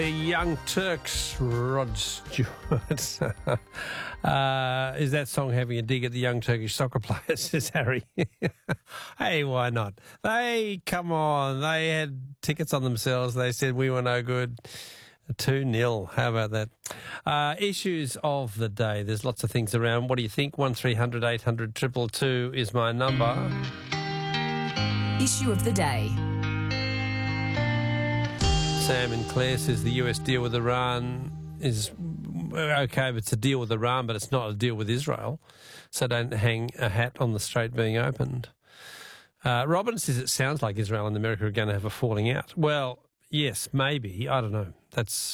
Young Turks, Rod Stewart. Is that song having a dig at the young Turkish soccer players, says Harry? Hey, why not? Come on, they had tickets on themselves. They said we were no good. 2-0. How about that? Issues of the day. There's lots of things around. What do you think? 1300 800 222 is my number. Issue of the day. Sam and Claire says the US deal with Iran is okay, but it's a deal with Iran, but it's not a deal with Israel. So don't hang a hat on the strait being opened. Robin says it sounds like Israel and America are going to have a falling out. Well, yes, maybe. I don't know.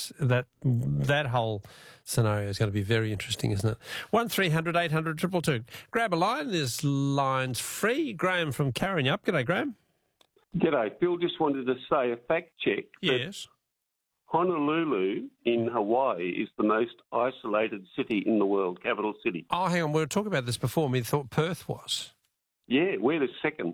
That whole scenario is going to be very interesting, isn't it? 1300 800 222. Grab a line. There's lines free. Graham from Karrinyup. G'day, Graham. G'day. Bill just wanted to say a fact check. Yes. Honolulu in Hawaii is the most isolated city in the world, capital city. Oh, hang on. We were talking about this before. We thought Perth was. Yeah, we're the second.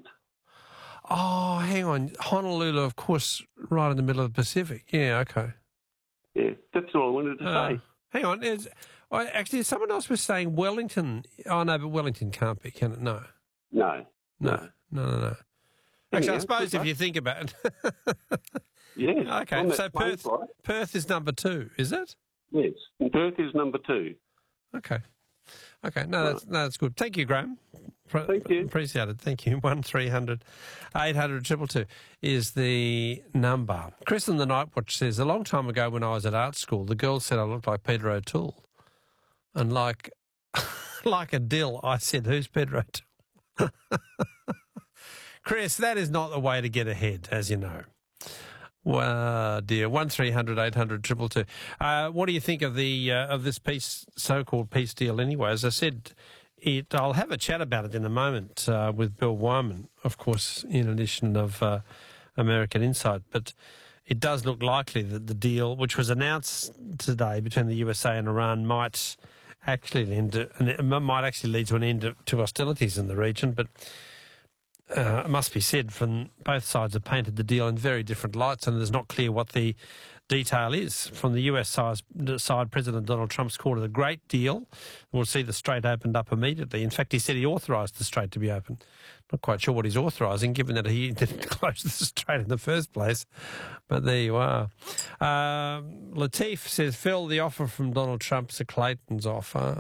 Oh, hang on. Honolulu, of course, right in the middle of the Pacific. Yeah, okay. Yeah, that's all I wanted to say. Hang on. Actually, someone else was saying Wellington. Oh, no, but Wellington can't be, can it? No. No. Actually, I suppose if you think about it. Yes. Okay, so Perth is number 2, is it? Yes, Perth is number 2. Okay. No, that's good. Thank you, Graham. Thank you. Appreciate it. Thank you. 1300 800 222 is the number. Chris in the Night Watch says, a long time ago when I was at art school, the girls said I looked like Peter O'Toole. And like a dill, I said, who's Peter O'Toole? Chris, that is not the way to get ahead, as you know. Well, dear, 1300 800 222. What do you think of this so-called peace deal anyway? As I said, I'll have a chat about it in a moment with Bill Wyman, of course, in addition of American Insight. But it does look likely that the deal, which was announced today between the USA and Iran, might actually lead to an end to hostilities in the region. But it must be said, from both sides have painted the deal in very different lights, and it's not clear what the detail is. From the US side, President Donald Trump's called it a great deal. We'll see the strait opened up immediately. In fact, he said he authorised the strait to be open. Not quite sure what he's authorising, given that he didn't close the strait in the first place. But there you are. Latif says, Phil, the offer from Donald Trump's a Clayton's offer.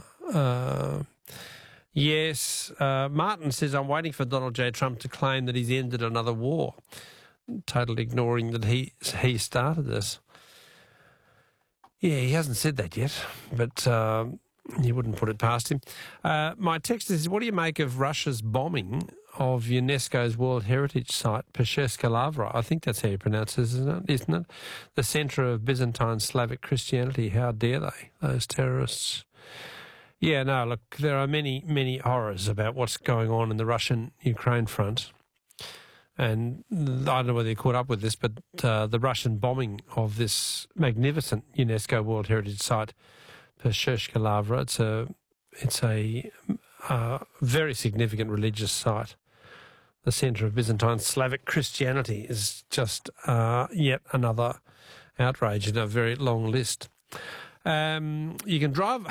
Yes. Martin says, I'm waiting for Donald J. Trump to claim that he's ended another war, totally ignoring that he started this. Yeah, he hasn't said that yet, but he wouldn't put it past him. My text is, what do you make of Russia's bombing of UNESCO's World Heritage Site, Pescherska Lavra? I think that's how you pronounce it, isn't it? The centre of Byzantine Slavic Christianity. How dare they, those terrorists? Yeah, no, look, there are many, many horrors about what's going on in the Russian-Ukraine front. And I don't know whether you caught up with this, but the Russian bombing of this magnificent UNESCO World Heritage Site, Pescherska Lavra, it's a very significant religious site. The centre of Byzantine Slavic Christianity is just yet another outrage in a very long list. You can drive...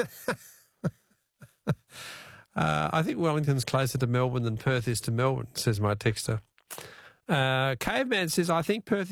I think Wellington's closer to Melbourne than Perth is to Melbourne, says my texter. Caveman says, I think Perth